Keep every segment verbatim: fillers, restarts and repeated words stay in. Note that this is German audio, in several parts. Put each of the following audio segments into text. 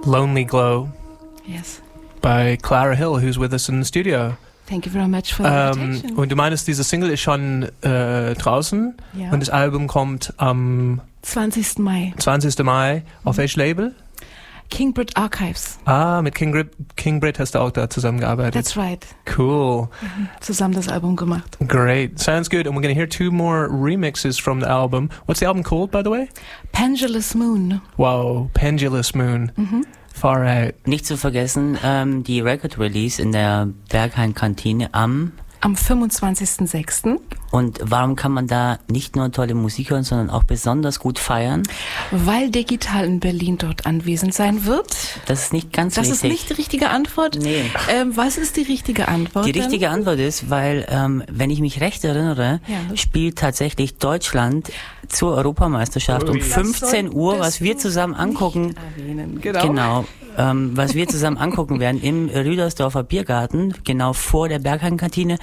Lonely Glow. Yes. By Clara Hill, who's with us in the studio. Thank you very much for the Ähm, invitation. und du meinst, diese Single ist schon äh, draußen Ja. und das Album kommt am zwanzigsten Mai. zwanzigsten Mai. Auf welches Label? Kingbrit Archives. Ah, mit King, King Brit hast du auch da zusammengearbeitet. That's right. Cool. Mhm. Zusammen das Album gemacht. Great. Sounds good. And we're going to hear two more remixes from the album. What's the album called, by the way? Pendulous Moon. Wow, Pendulous Moon. Mhm. Far out. Nicht zu vergessen, ähm, die Record Release in der Berghain-Kantine am... Am fünfundzwanzigsten sechsten Und warum kann man da nicht nur tolle Musik hören, sondern auch besonders gut feiern? Weil Digital in Berlin dort anwesend sein wird. Das ist nicht ganz Das richtig. ist nicht die richtige Antwort. Nee. Ähm, was ist die richtige Antwort? Die denn? richtige Antwort ist, weil, ähm, wenn ich mich recht erinnere, Ja. spielt tatsächlich Deutschland zur Europameisterschaft um Ui. fünfzehn Uhr, was solltest wir du zusammen angucken. nicht erwähnen. Genau. Genau. Ähm, was wir zusammen angucken werden im Rüdersdorfer Biergarten, genau vor der Berghain-Kantine.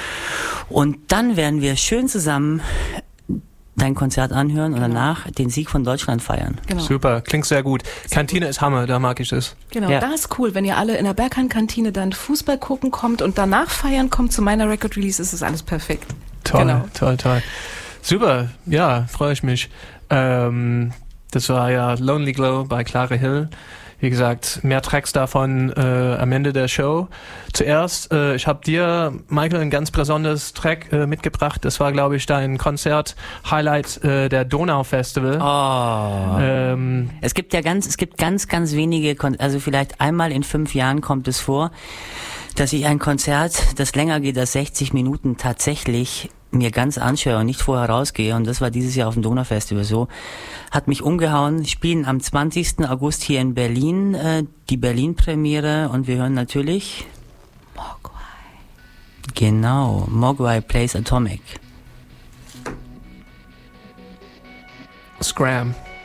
Und dann werden wir schön zusammen dein Konzert anhören und Genau. danach den Sieg von Deutschland feiern. Genau. Super, klingt sehr gut. Kantine ist Hammer, da mag ich das. Genau, Ja. da ist cool, wenn ihr alle in der Berghain-Kantine dann Fußball gucken kommt und danach feiern kommt zu meiner Record-Release, ist es alles perfekt. Toll, Genau. toll, toll. Super, ja, freue ich mich. Ähm, das war ja Lonely Glow bei Clara Hill. Wie gesagt, mehr Tracks davon äh, am Ende der Show. Zuerst, äh, ich habe dir, Michael, ein ganz besonderes Track äh, mitgebracht. Das war, glaube ich, dein Konzert-Highlight äh, der Donau-Festival. Oh. Ähm, Es gibt ja ganz, es gibt ganz, ganz wenige, Kon- also vielleicht einmal in fünf Jahren kommt es vor, dass ich ein Konzert, das länger geht als sechzig Minuten, tatsächlich mir ganz anschaue und nicht vorher rausgehe. Und das war dieses Jahr auf dem Donaufestival so. Hat mich umgehauen. Spielen am zwanzigsten August hier in Berlin, äh, die Berlin-Premiere, und wir hören natürlich Mogwai. genau Mogwai Plays Atomic. Scram.